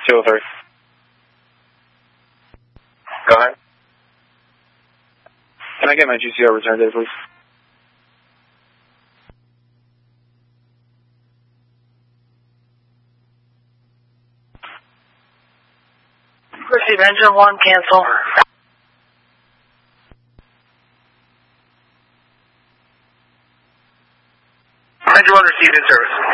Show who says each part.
Speaker 1: 203. Go ahead. Can I get my GCR return date, please?
Speaker 2: Receive engine 1, cancel.
Speaker 3: Engine 1 received in service.